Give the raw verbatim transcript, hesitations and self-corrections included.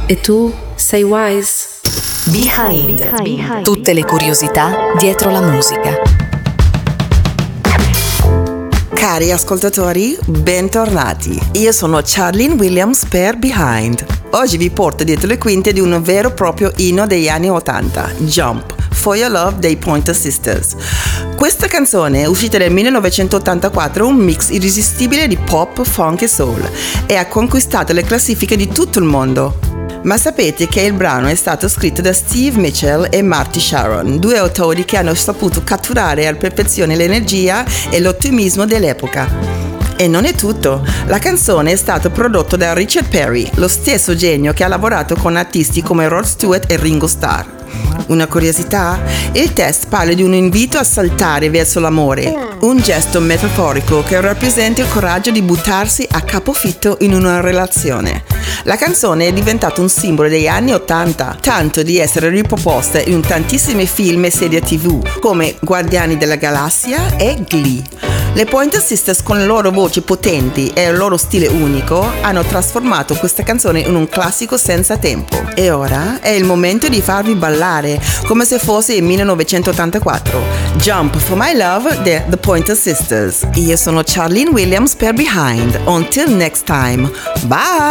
E tu sei Wise? Behind. Behind. Tutte le curiosità dietro la musica. Cari ascoltatori, bentornati. Io sono Charlene Williams per Behind. Oggi vi porto dietro le quinte di un vero e proprio inno degli anni ottanta, Jump, For Your Love dei Pointer Sisters. Questa canzone, uscita nel millenovecentottantaquattro, è un mix irresistibile di pop, funk e soul e ha conquistato le classifiche di tutto il mondo. Ma sapete che il brano è stato scritto da Steve Mitchell e Marty Sharon, due autori che hanno saputo catturare a perfezione l'energia e l'ottimismo dell'epoca. E non è tutto, la canzone è stata prodotta da Richard Perry, lo stesso genio che ha lavorato con artisti come Rod Stewart e Ringo Starr. Una curiosità? Il testo parla di un invito a saltare verso l'amore, un gesto metaforico che rappresenta il coraggio di buttarsi a capofitto in una relazione. La canzone è diventata un simbolo degli anni ottanta, tanto di essere riproposta in tantissimi film e serie tivù come Guardiani della Galassia e Glee. Le Pointer Sisters, con le loro voci potenti e il loro stile unico, hanno trasformato questa canzone in un classico senza tempo. E ora è il momento di farvi ballare, come se fosse il millenovecentottantaquattro. Jump for My Love de The Pointer Sisters. Io sono Charlene Williams per Behind. Until next time. Bye!